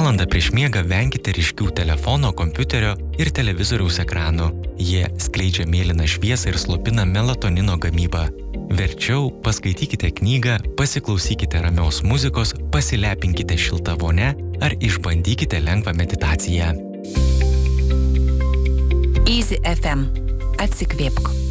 valandą prieš miegą venkite ryškių telefono, kompiuterio ir televizoriaus ekranų. Jie skleidžia mėlyną šviesą ir slopina melatonino gamybą. Verčiau paskaitykite knygą, pasiklausykite ramios muzikos, pasilepinkite šiltą vonę ar išbandykite lengvą meditaciją. Easy FM. Atsikvėpk.